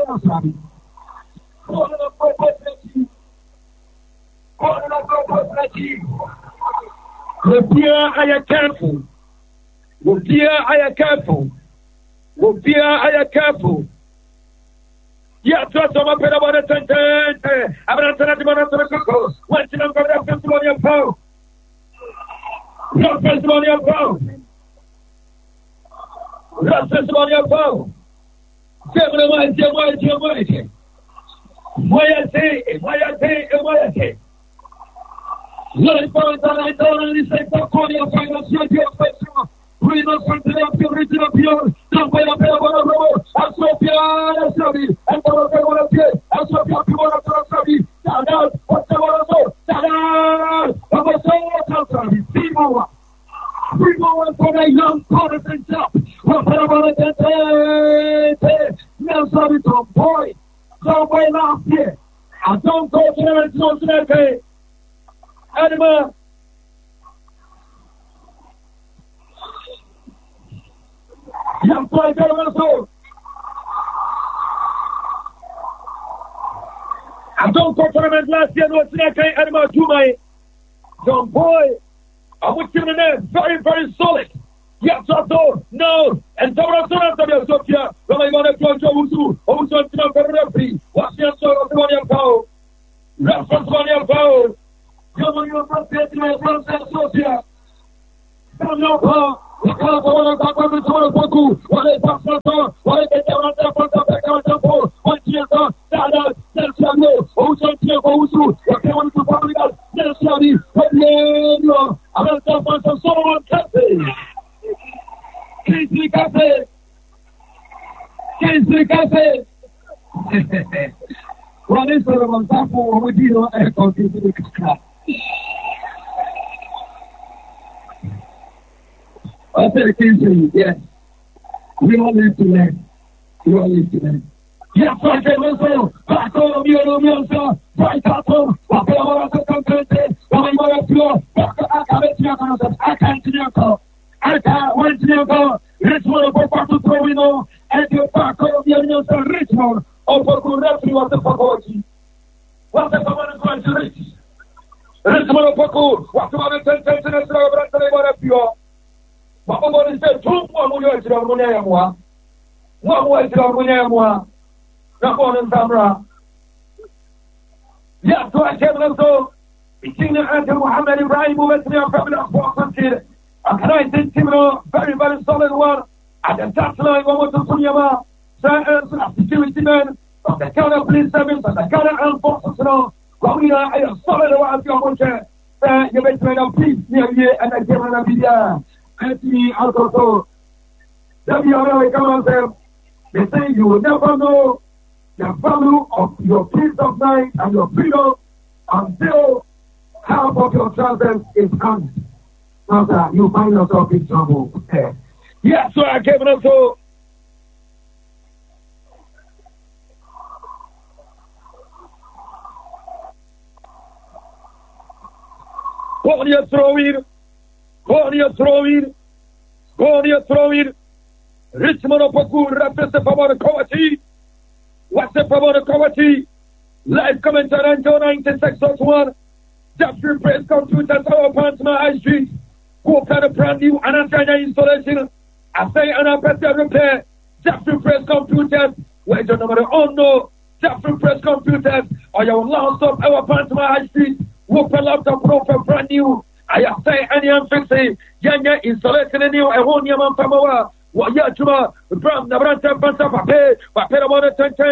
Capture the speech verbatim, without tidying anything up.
no sabi. Call on a proposition. Call on a proposition. The dear I am careful. The dear I am careful. The dear I am careful. Yeah, trust on my pedal about a ten. I'm not telling you about the cocoa. What's in the testimony of power? No testimony of power. No testimony of power. Seven away, seven away, seven away. Why I say, why I say, why I say. Let power that I don't only say for calling a financial question. We don't continue to reach up here. Don't pay up here. I'm so proud. Sorry. I'm so proud. I'm so proud. Sorry. Shout out. What's the one? Shout out. I'm so sorry. See more. We want for a young partisan job. Whatever it is. No sorry to boy. So way last year. I don't go to the social day. Animal. Young boy, get on the phone. I don't go tournament last year. No, it's not okay. Animal, do my young boy. I would give it a very, very solid. Yes, I thought no. And so I thought after the Sophia, when I want to go to Usu, Usu, to the referee. What's the answer of the money of power? Reference money of power. Come on, your brother, your brother, Sophia. Come on, power. Because I want to talk about the soul of Boku. What is that for? What is it? I want to talk about the Kawaii. What is that? That is Nelson. Usu, Usu. What can we do for the Nelson? What do you know? I want to talk about the Solomon Cafe. Kingsley Cafe. Kingsley Cafe. What is the one that for? What do you know? I can't get the car. I said, Kingsley, yes. We all live to learn. We all live to learn. Yes, I can also. Back on me, on me, on right up. I feel what I'm content. I want to go. I can't see your car. I can't wait to go. Richmond, to throw in all. And you back on the onions and Richmond. Over to referee of the Pagoji. What the common going to reach? Richmond of Paco. What about the ten of the pure? What about the two more years of Munamoa? One way to Munamoa. Ramon and Samra. Yes, so I came also. King Anthony Mohammed Ibrahim went to the family of Boston. And I think Timno, very, very solid one. At the touchline, one to Sunyama, Sir security men of the Ghana Police Service and the Ghana Armed Forces. Going on a solid one of your motion. You make me a peace near you and I give an idea. Anthony Alcoso. W R A come on, sir. They say you will never know the value of your peace of mind and your freedom until half of your trousers is gone. Now, sir, you find yourself in trouble. Yes, sir, I came also. Go on your throw in. Go on your throw in. Go on your throw in. Richmond of Paku represents the power of Kawati. What's the power of Kawati? Live commentary until ninety-six oh one. Jeffrey Press Computers, our pants, my high street. Who kind of brand new Anantanya installation? I say an better repair. Jeffrey Press Computers. Where your number on no Jeffrey Press Computers. Or your last of our pants, my high street. Who fell out the pro for brand new. I say any unfixing. Yanya installation in you. I won't yaman from our. What ya, Juma? Bram, the brand of Panta Pape. Papera Monoton.